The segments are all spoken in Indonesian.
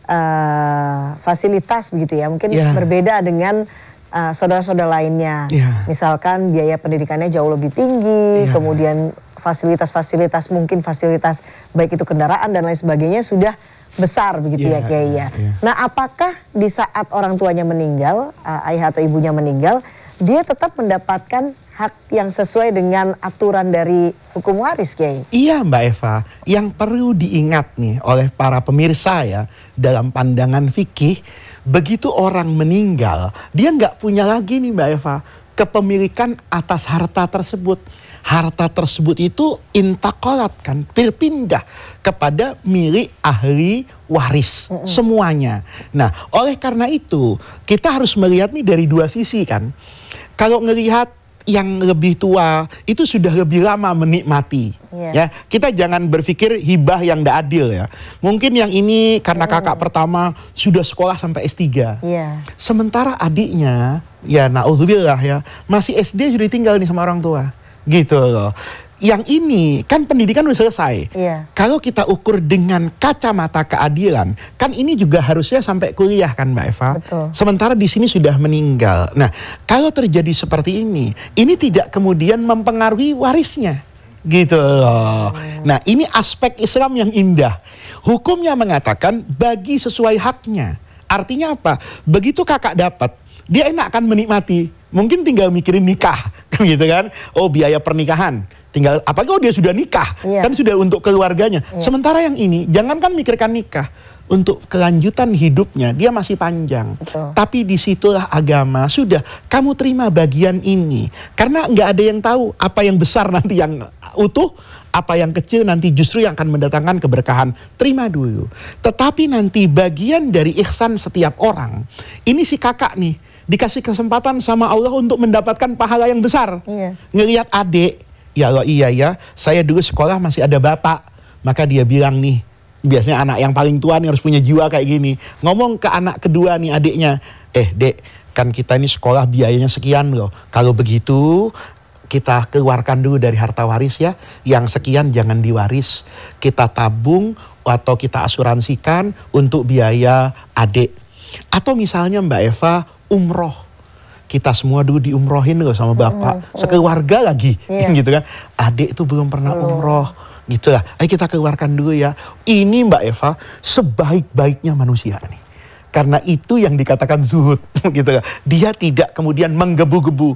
fasilitas begitu ya, mungkin berbeda dengan saudara-saudara lainnya. Misalkan biaya pendidikannya jauh lebih tinggi, kemudian fasilitas-fasilitas mungkin fasilitas baik itu kendaraan dan lain sebagainya sudah besar begitu ya Kiai ya. Nah, apakah di saat orang tuanya meninggal, ayah atau ibunya meninggal, dia tetap mendapatkan hak yang sesuai dengan aturan dari hukum waris Kiai? Iya Mbak Eva, yang perlu diingat nih oleh para pemirsa ya, dalam pandangan fikih, begitu orang meninggal, dia nggak punya lagi nih Mbak Eva, kepemilikan atas harta tersebut. Harta tersebut itu intakolat kan, berpindah kepada milik ahli waris semuanya. Nah, oleh karena itu kita harus melihat nih dari dua sisi kan. Kalau ngelihat yang lebih tua itu sudah lebih lama menikmati, ya kita jangan berpikir hibah yang tidak adil ya. Mungkin yang ini karena kakak pertama sudah sekolah sampai S3, sementara adiknya ya naudzubillah ya masih SD sudah tinggal nih sama orang tua. Gitu loh. Yang ini kan pendidikan udah selesai. Kalau kita ukur dengan kacamata keadilan, kan ini juga harusnya sampai kuliah kan Mbak Eva. Sementara di sini sudah meninggal. Nah, kalau terjadi seperti ini tidak kemudian mempengaruhi warisnya. Gitu loh. Nah, ini aspek Islam yang indah. Hukumnya mengatakan bagi sesuai haknya. Artinya apa? Begitu kakak dapat, dia enak kan menikmati. Mungkin tinggal mikirin nikah, gitu kan? Oh, biaya pernikahan, tinggal apalagi dia sudah nikah, kan sudah untuk keluarganya. Sementara yang ini, jangankan mikirkan nikah, untuk kelanjutan hidupnya dia masih panjang. Tapi disitulah agama sudah kamu terima bagian ini, karena nggak ada yang tahu apa yang besar nanti yang utuh, apa yang kecil nanti justru yang akan mendatangkan keberkahan. Terima dulu. Tetapi nanti bagian dari ihsan setiap orang, ini si kakak nih dikasih kesempatan sama Allah untuk mendapatkan pahala yang besar. Ngelihat adik, ya Allah iya ya, saya dulu sekolah masih ada bapak. Maka dia bilang nih, biasanya anak yang paling tua nih harus punya jiwa kayak gini. Ngomong ke anak kedua nih adiknya, dek, kan kita ini sekolah biayanya sekian loh. Kalau begitu kita keluarkan dulu dari harta waris ya, yang sekian jangan diwaris. Kita tabung atau kita asuransikan untuk biaya adik. Atau misalnya Mbak Eva, umroh, kita semua dulu diumrohin loh sama bapak, sekeluarga lagi, gitu kan. Adik itu belum pernah umroh, gitu lah. Ayo kita keluarkan dulu ya. Ini Mbak Eva sebaik-baiknya manusia nih, karena itu yang dikatakan zuhud, gitu kan. Dia tidak kemudian menggebu-gebu,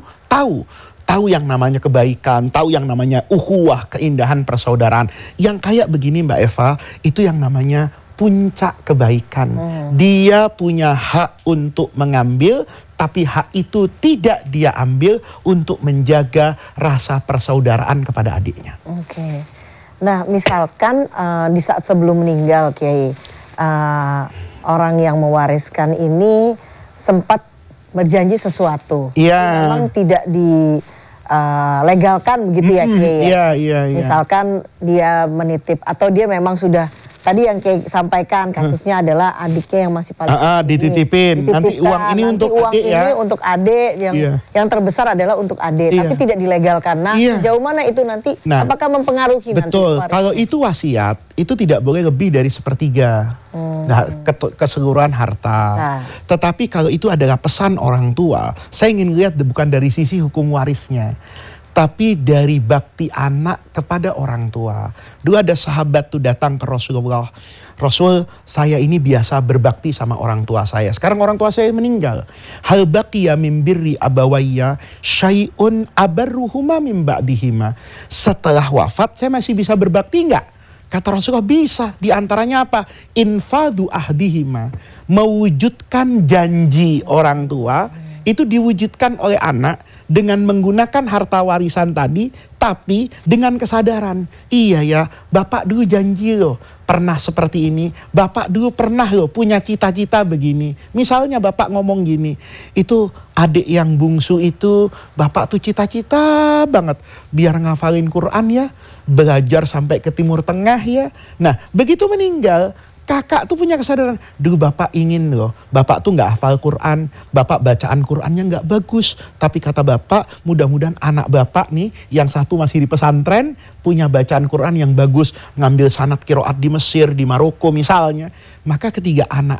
tahu yang namanya kebaikan, tahu yang namanya ukhuwah, keindahan persaudaraan. Yang kayak begini Mbak Eva, itu yang namanya puncak kebaikan. Dia punya hak untuk mengambil, tapi hak itu tidak dia ambil untuk menjaga rasa persaudaraan kepada adiknya. Nah, misalkan di saat sebelum meninggal Kiai, orang yang mewariskan ini sempat berjanji sesuatu, memang tidak dilegalkan begitu ya Kiai. Misalkan dia menitip atau dia memang sudah, tadi yang Kiai sampaikan kasusnya adalah adiknya yang masih paling dititipin. Nanti uang ini untuk adik ya. Untuk adik yang terbesar adalah untuk adik, tapi tidak dilegalkan. Nah, sejauh mana itu nanti apakah mempengaruhi nanti? Betul. Kalau itu wasiat, itu tidak boleh lebih dari sepertiga keseluruhan harta. Tetapi kalau itu adalah pesan orang tua, saya ingin lihat bukan dari sisi hukum warisnya, tapi dari bakti anak kepada orang tua. Dulu ada sahabat tuh datang ke Rasulullah. Rasul, saya ini biasa berbakti sama orang tua saya. Sekarang orang tua saya meninggal. Hal baqiya min birri abawayya syai'un abarruhuma min ba'dihima. Setelah wafat saya masih bisa berbakti enggak? Kata Rasulullah bisa. Di antaranya apa? Infadu ahdihima. Mewujudkan janji orang tua itu diwujudkan oleh anak dengan menggunakan harta warisan tadi, tapi dengan kesadaran. Iya ya, bapak dulu janji loh pernah seperti ini. Bapak dulu pernah loh punya cita-cita begini. Misalnya bapak ngomong gini, itu adik yang bungsu itu bapak tuh cita-cita banget biar ngafalin Quran ya, belajar sampai ke Timur Tengah ya. Nah, begitu meninggal, kakak tuh punya kesadaran, dulu bapak ingin loh, bapak tuh nggak hafal Quran, bapak bacaan Qurannya nggak bagus, tapi kata bapak, mudah-mudahan anak bapak nih, yang satu masih di pesantren, punya bacaan Quran yang bagus, ngambil sanad qiraat di Mesir, di Maroko misalnya. Maka ketiga anak